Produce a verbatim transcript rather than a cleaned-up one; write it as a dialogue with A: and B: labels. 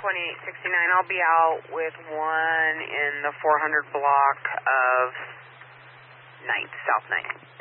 A: twenty-eight sixty-nine. I'll be out with one in the four hundred block of ninth, South ninth.